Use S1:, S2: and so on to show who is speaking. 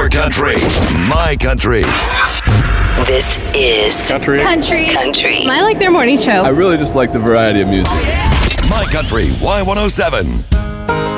S1: Your country, my country.
S2: This is
S3: Country.
S2: Country.
S4: I like their morning show.
S5: I really just like the variety of music.
S1: My Country Y107.